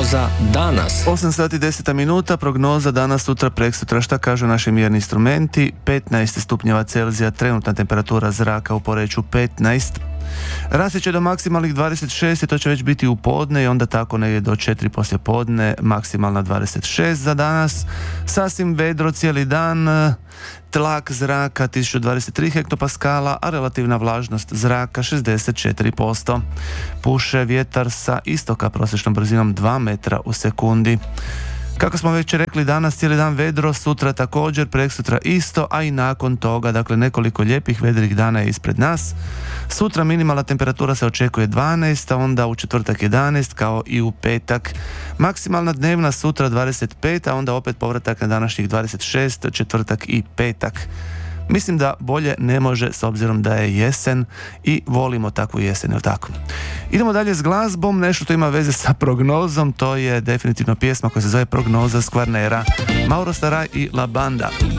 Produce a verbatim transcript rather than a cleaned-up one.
Prognoza danas. osam sati deset minuta, prognoza danas, sutra, preksutra. Šta kažu naši mjerni instrumenti? petnaest stupnjeva Celzija, trenutna temperatura zraka u Poreču petnaest. Rasti će do maksimalnih dvadeset šest i to će već biti u podne i onda tako negdje do četiri poslije podne, maksimalna dvadeset šest za danas. Sasvim vedro cijeli dan, tlak zraka tisuću dvadeset tri hektopaskala, a relativna vlažnost zraka šezdeset četiri posto. Puše vjetar sa istoka prosječnom brzinom dva metra u sekundi. Kako smo već rekli, danas cijeli dan vedro, sutra također, preksutra isto, a i nakon toga, dakle nekoliko lijepih vedrih dana je ispred nas. Sutra minimalna temperatura se očekuje dvanaest, a onda u četvrtak jedanaest, kao i u petak. Maksimalna dnevna sutra dvadeset pet, a onda opet povratak na današnjih dvadeset šest, četvrtak i petak. Mislim da bolje ne može s obzirom da je jesen i volimo takvu jesen, jel tako? Idemo dalje s glazbom, nešto što ima veze sa prognozom, to je definitivno pjesma koja se zove Prognoza s Kvarnera. Mauro Staraj i La Banda.